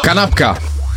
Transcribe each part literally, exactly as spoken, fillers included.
Kanapka.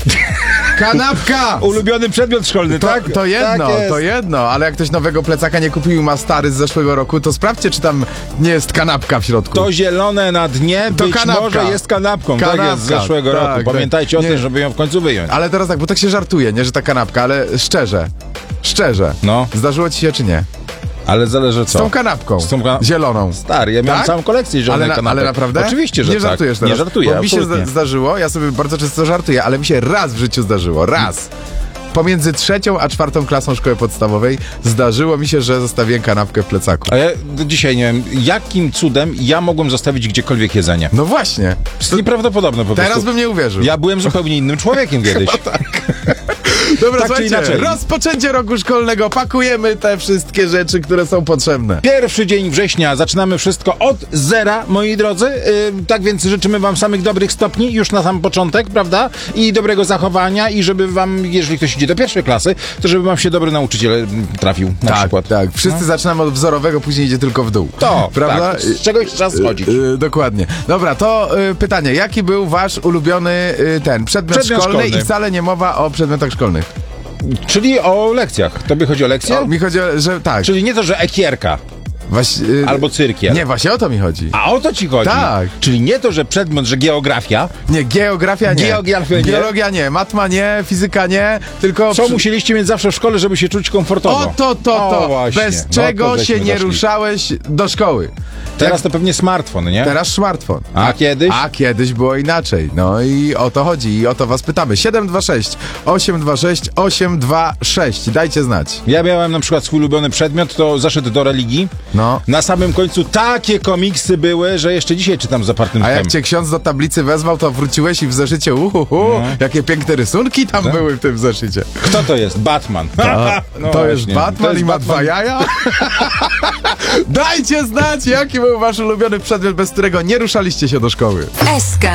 Kanapka! Ulubiony przedmiot szkolny, To, tak? to jedno, tak jest. to jedno, ale jak ktoś nowego plecaka nie kupił i ma stary z zeszłego roku, to sprawdźcie, czy tam nie jest kanapka w środku. To zielone na dnie To być kanapka. może jest kanapką. Kanapka, Tak jest z zeszłego tak, roku. tak. Pamiętajcie o Nie. tym, żeby ją w końcu wyjąć. Ale teraz tak, bo tak się żartuje, nie, że ta kanapka, ale szczerze, szczerze, No. zdarzyło ci się czy nie? Ale zależy co. Z tą kanapką, Z tą ka- zieloną. Stary, ja miałem Tak? całą kolekcję zielonych Ale, na, kanapek. ale naprawdę? Oczywiście, że nie tak. żartujesz teraz. Nie żartuję, Bo mi się absolutnie. zda- zdarzyło, ja sobie bardzo często żartuję, ale mi się raz w życiu zdarzyło, raz. Pomiędzy trzecią a czwartą klasą szkoły podstawowej zdarzyło mi się, że zostawiłem kanapkę w plecaku. A ja do dzisiaj nie wiem, jakim cudem ja mogłem zostawić gdziekolwiek jedzenie. No właśnie. To jest nieprawdopodobne po Teraz prostu. bym nie uwierzył. Ja byłem zupełnie innym człowiekiem kiedyś. Dobra, tak czy słuchajcie, inaczej. rozpoczęcie roku szkolnego, pakujemy te wszystkie rzeczy, które są potrzebne. Pierwszy dzień września, zaczynamy wszystko od zera, moi drodzy. Yy, tak więc życzymy wam samych dobrych stopni już na sam początek, prawda? I dobrego zachowania i żeby wam, jeżeli ktoś idzie do pierwszej klasy, to żeby wam się dobry nauczyciel mm, trafił na Tak, przykład. tak. Wszyscy zaczynamy od wzorowego, później idzie tylko w dół. To, prawda? tak, z czegoś trzeba schodzić. Y, y, dokładnie. Dobra, to y, pytanie. Jaki był wasz ulubiony y, ten przedmiot, Przedmiot szkolny, szkolny. i wcale nie mowa o przedmiotach szkolnych? Czyli o lekcjach. Tobie chodzi o lekcje? O, mi chodzi o, że tak. Czyli nie to, że ekierka Waś, y, albo cyrkiel. Nie, właśnie o to mi chodzi. A o to ci chodzi? Tak. Czyli nie to, że przedmiot, że geografia. Nie, geografia nie. Geografia nie? Biologia nie, matma nie, fizyka nie, tylko... Co przy- musieliście mieć zawsze w szkole, żeby się czuć komfortowo? O to, to, O, to. właśnie. Bez No czego to się żeśmy nie doszli. ruszałeś do szkoły. Teraz to pewnie smartfon, nie? Teraz smartfon. A kiedyś? A kiedyś było inaczej. No i o to chodzi i o to was pytamy. siedem dwa sześć, osiem dwa sześć, osiem dwa sześć. Dajcie znać. Ja miałem na przykład swój ulubiony przedmiot, to zaszedł do religii. No. Na samym końcu takie komiksy były, że jeszcze dzisiaj czytam z zapartym A tchem. jak cię ksiądz do tablicy wezwał, to wróciłeś i w zeszycie uhuhu, No. jakie piękne rysunki tam były w tym zeszycie. Kto to jest? Batman. A, No to jest właśnie. Batman To jest i ma Batman. dwa jaja? Dajcie znać, jaki był wasz ulubiony przedmiot, bez którego nie ruszaliście się do szkoły. S K.